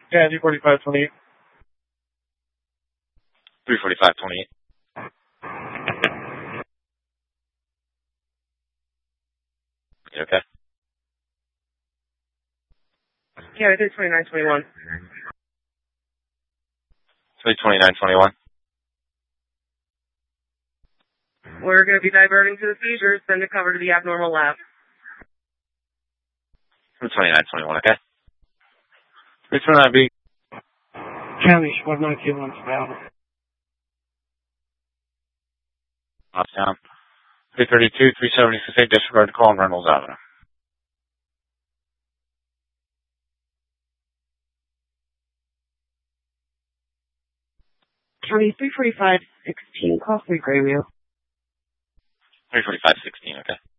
Yeah, 34528. 34528. You okay? Yeah, I did 2921. 32921. We're going to be diverting to the seizures, send the cover to the abnormal lab. 2921, okay? 329B. County, 1921, available. Down. 332, 376, disregard the call on Reynolds Avenue. County, 34516, call 3 Grayview. 34516, okay?